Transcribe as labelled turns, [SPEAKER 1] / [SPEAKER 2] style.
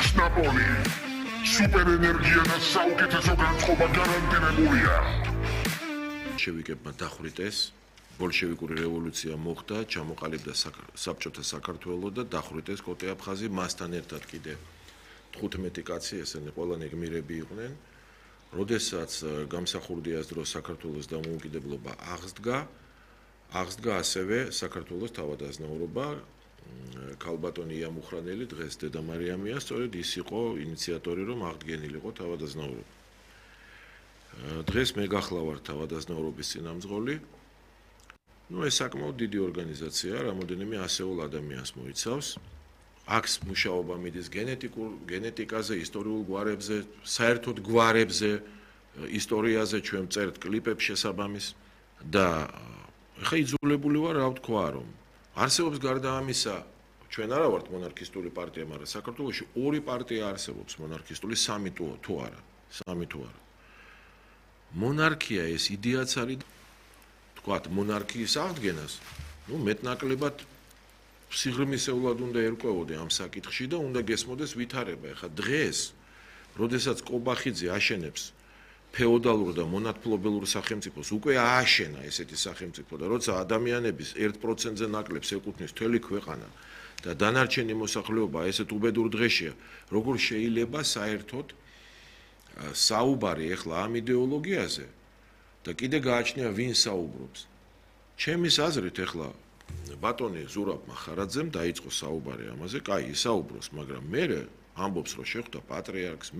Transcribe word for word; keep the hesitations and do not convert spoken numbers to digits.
[SPEAKER 1] ნაპოლი სუპერენერგია და საუკეთესო განწყობა გარანტირებულია.
[SPEAKER 2] შევიკებმა დახვრიტეს, ბოლშევიკური რევოლუცია მოხდა, ჩამოყალიბდა საბჭოთა საქართველო და დახვრიტეს კოტე აფხაზი მასთან ერთად კიდე თხუთმეტი კაცი, ესენი ყველანი გმირები იყვნენ. როდესაც გამსახურდიას დროს საქართველოს დამოუკიდებლობა აღსდგა, აღსდგა ასევე საქართველოს თავადაზნაურობა. ქალბატონი იამუხრანელი დღეს დედამარიამია, სწორედ ის იყო ინიციატორი, რომ აღდგენილიყო თავადაზნაურობა. დღეს მე გახლავართ თავადაზნაურობის წინამძღოლი. ნუ ეს საკმაოდ დიდი ორგანიზაცია, რამოდენიმე ასეულ ადამიანს მოიცავს. აქვს მუშაობა მიდის გენეტიკურ გენეტიკაზე, ისტორიულ გვარებზე, საერთოდ გვარებზე, ისტორიაზე ჩვენ წერთ კლიპებს შესაბამის და ხა იძულებული ვარ რა ვთქვა რომ არსებობს გარდა ამისა ჩვენ არა ვართ მონარქისტული პარტია, მაგრამ საქართველოში ორი პარტია არსებობს მონარქისტული, სამი თუ თუ არა, სამი თუ არა. მონარქია ეს იდეაც არის თქვათ მონარქიის აღდგენას, ნუ მეტნაკლებად სიღრმისეულად უნდა ერკვევოდე ამ საკითხში და უნდა გესმოდეს ვითარება. ეხლა დღეს, როდესაც კობახიძე აშენებს ფეოდალურ და მონათმფლობელურ სახელმწიფოს, უკვე ააშენა ესეთი სახელმწიფო და როცა ადამიანების ერთ პროცენტზე ნაკლებს ეკუთვნის მთელი ქვეყანა და დანარჩენი მოსახლეობა ესეთ უბედურ დღეშია, როგორ შეიძლება საერთოდ საუბარი ეხლა ამ იდეოლოგიაზე და კიდე გააჩნია ვინ საუბრობს. ჩემის აზრით ეხლა ბატონი ზურაბ მახარაძემ დაიწყო საუბარი ამაზე, კაი, ისაუბროს, მაგრამ მე ამბობს რომ შეხვდა პატრიარქს